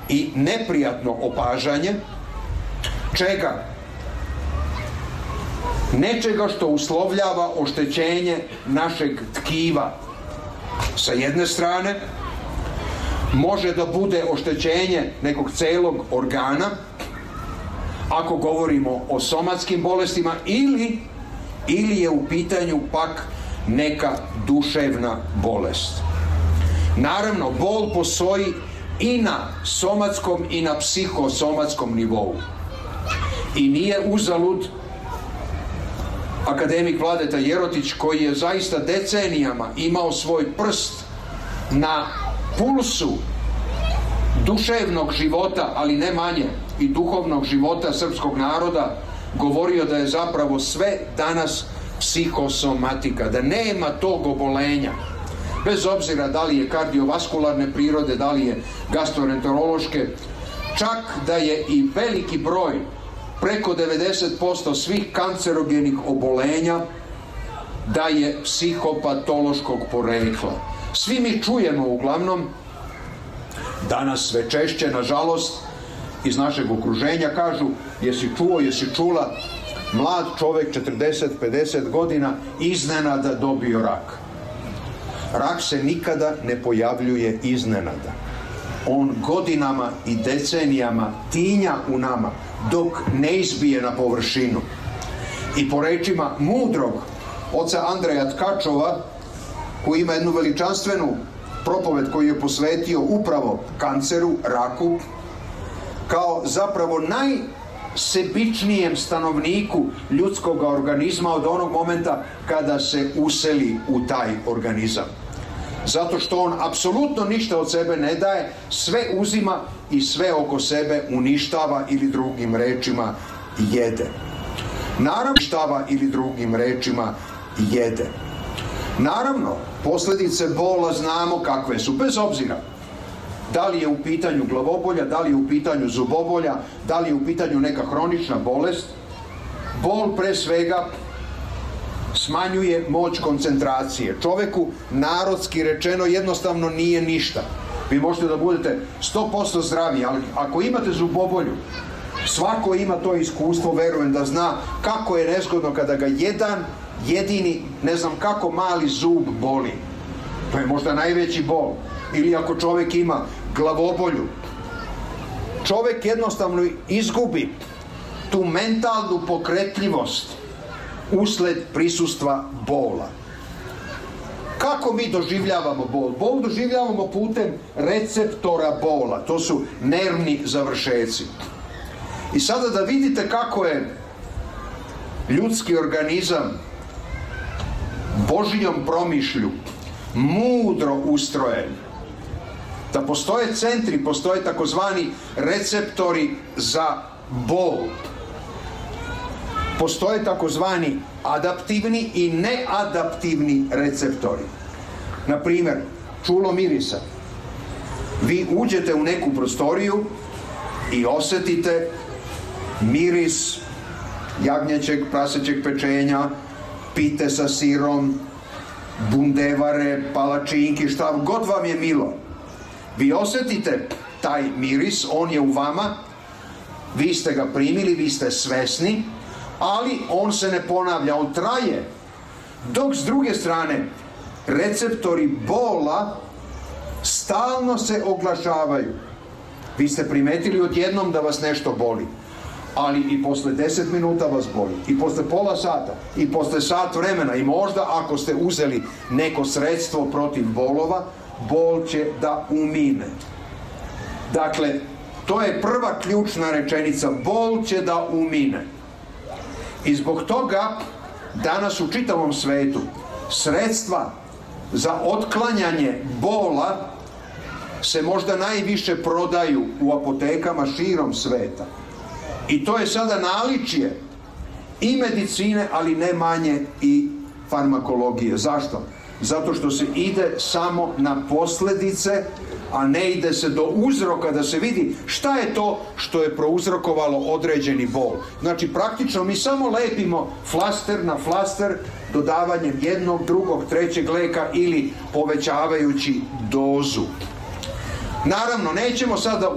i neprijatno opažanje. Čega? Nečega što uslovljava oštećenje našeg tkiva. Sa jedne strane, može da bude oštećenje nekog celog organa, ako govorimo o somatskim bolestima, ili je u pitanju pak neka duševna bolest. Naravno, bol postoji i na somatskom i na psihosomatskom nivou. I nije uzalud akademik Vladeta Jerotić, koji je zaista decenijama imao svoj prst na pulsu duševnog života, ali ne manje i duhovnog života srpskog naroda, govorio da je zapravo sve danas psihosomatika, da nema tog obolenja, bez obzira da li je kardiovaskularne prirode, da li je gastroenterološke, čak da je i veliki broj, preko 90% svih kancerogenih obolenja, da je psihopatološkog porekla. Svi mi čujemo uglavnom, danas sve češće, nažalost, iz našeg okruženja kažu: jesi čuo, jesi čula, mlad čovek 40-50 godina iznenada dobio rak. Rak se nikada ne pojavljuje iznenada. On godinama i decenijama tinja u nama dok ne izbije na površinu. I po rečima mudrog oca Andreja Tkačova, koji ima jednu veličanstvenu propoved koju je posvetio upravo kanceru, raku, kao zapravo najsebičnijem stanovniku ljudskog organizma od onog momenta kada se useli u taj organizam. Zato što on apsolutno ništa od sebe ne daje, sve uzima i sve oko sebe uništava ili drugim rečima jede. Naravno, posljedice bola znamo kakve su, bez obzira da li je u pitanju glavobolja, da li je u pitanju zubobolja, da li je u pitanju neka hronična bolest. Bol pre svega smanjuje moć koncentracije. Čoveku, narodski rečeno, jednostavno nije ništa. Vi možete da budete 100% zdravi, ali ako imate zubobolju, svako ima to iskustvo, verujem da zna kako je nezgodno kada ga jedan jedini, ne znam kako, mali zub boli. To je možda najveći bol. Ili ako čovek ima glavobolju, čovek jednostavno izgubi tu mentalnu pokretljivost usled prisustva bola. Kako mi doživljavamo bol? Bol doživljavamo putem receptora bola. To su nervni završeci. I sada da vidite kako je ljudski organizam Božijom promišlju mudro ustrojen. Da postoje centri, postoje takozvani receptori za bol. Postoje takozvani adaptivni i neadaptivni receptori. Na primjer, čulo mirisa. Vi uđete u neku prostoriju i osetite miris jagnjećeg, prasećeg pečenja, pite sa sirom, bundevare, palačinki, šta god vam je milo. Vi osetite taj miris, on je u vama, vi ste ga primili, vi ste svesni, ali on se ne ponavlja, on traje. Dok s druge strane, receptori bola stalno se oglašavaju. Vi ste primetili odjednom da vas nešto boli, ali i posle 10 minuta vas boli, i posle pola sata, i posle sat vremena, i možda ako ste uzeli neko sredstvo protiv bolova, bol će da umine. Dakle, to je prva ključna rečenica, bol će da umine. I zbog toga danas u čitavom svetu sredstva za otklanjanje bola se možda najviše prodaju u apotekama širom sveta. I to je sada naličje i medicine, ali ne manje i farmakologije. Zašto? Zato što se ide samo na posljedice, a ne ide se do uzroka da se vidi šta je to što je prouzrokovalo određeni bol. Znači, praktično mi samo lepimo flaster na flaster dodavanjem jednog, drugog, trećeg leka ili povećavajući dozu. Naravno, nećemo sada